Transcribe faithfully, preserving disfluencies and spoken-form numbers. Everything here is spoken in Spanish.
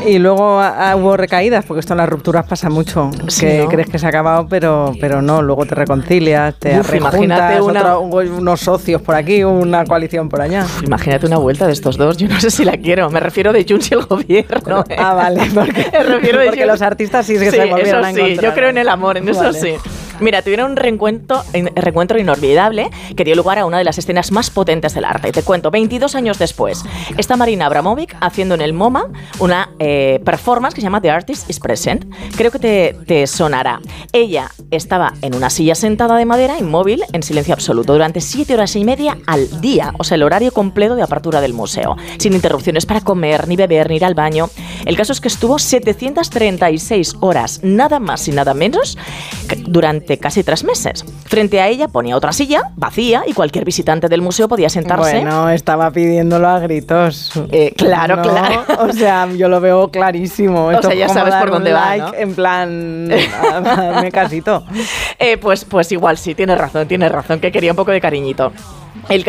Y luego ah, hubo recaídas, porque esto en las rupturas pasa mucho, Sí, que ¿no? crees que se ha acabado, pero, pero no, luego te reconcilias, te Uf, rejuntas, imagínate una- otro- unos socios por aquí, una coalición por allá. Imagínate una vuelta de estos dos, yo no sé si la quiero, me refiero de Junts y el gobierno. ¿eh? Ah, vale, porque, Me refiero de porque Junts. los artistas sí que Sí, se volvieron eso a sí, encontrar. yo creo en el amor, en eso Vale. sí. Mira, tuvieron un reencuentro, en- reencuentro inolvidable que dio lugar a una de las escenas más potentes del arte. Y te cuento, veintidós años después, está Marina Abramovic haciendo en el MoMA una eh, performance que se llama The Artist is Present. Creo que te, te sonará. Ella estaba en una silla sentada de madera, inmóvil, en silencio absoluto, durante siete horas y media al día, o sea, el horario completo de apertura del museo, sin interrupciones para comer, ni beber, ni ir al baño. El caso es que estuvo setecientas treinta y seis horas, nada más y nada menos, durante casi tres meses. Frente a ella ponía otra silla vacía y cualquier visitante del museo podía sentarse. Bueno, estaba pidiéndolo a gritos. Eh, claro, No, claro. O sea, yo lo veo clarísimo. Esto sea, ya es como sabes dar por dónde un va, like, ¿no? en plan, hazme casito. Eh, pues, pues igual sí, tienes razón, tienes razón, que quería un poco de cariñito. El